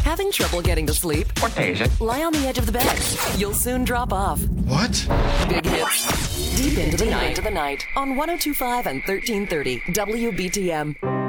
Having trouble getting to sleep? What day is it? Lie on the edge of the bed. You'll soon drop off. What? Big hits. Deep into the night on 1025 and 1330 WBTM.